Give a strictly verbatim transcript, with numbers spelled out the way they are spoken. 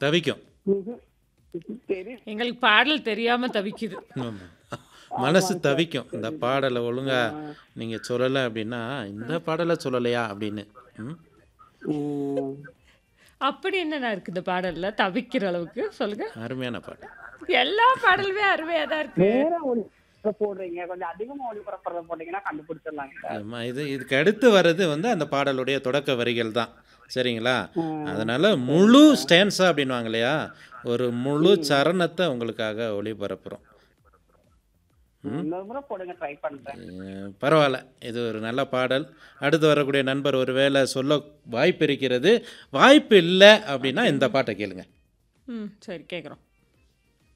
தவிக்கும். ம்ஹ்ம். தெரியும். எங்களுக்கு பாடல் தெரியாம தவிக்குது. ஆமா. மனசு ஆமாங்க சார். தவிக்கும். இந்த தெரியுது. பாடல ஒழுங்கா ஆ. நீங்க சொல்லல அப்டின்னா, இந்த பாடல சொல்லலையா அப்படின்னு. ம். ம். அப்படி என்னண்ணா இருக்கு இந்த பாடல்ல? தவிக்கிற அளவுக்கு சொல்லுங்க. அருமையான பாட்டு. எல்லா பாடலுமே அருமையா தான் இருக்கு. வேற ஒளி போடுறீங்க. கொஞ்சம் அதிகமா ஒளிபரப்புறத போட்டீங்கன்னா கண்டுபிடிச்சிடலாங்க சார். ஆமா. இது இதுக்கு அடுத்து வர்றது வந்து அந்த பாடலுடைய தொடக்க வரிகள் தான். சரிங்களா? ம். அதனால சரிங்க முழு சார். ஸ்டான்ஸா அப்படின்னுவாங்க இல்லையா? ஒரு முழு ம். சரணத்த உங்களுக்காக ஒளிபரப்புறோம். ம். இன்னொரு முறை போடுங்க, ட்ரை பண்றேன். அ பரவால்ல. இது ஒரு நல்ல பாடல். அடுத்து வரக்கூடிய நண்பர் ஒருவேளை சொல்ல வாய்ப்பு இருக்கிறது. வாய்ப்பு இல்ல அப்படின்னா இந்த பாட்ட கேளுங்க. ம். சரி கேட்குறோம்.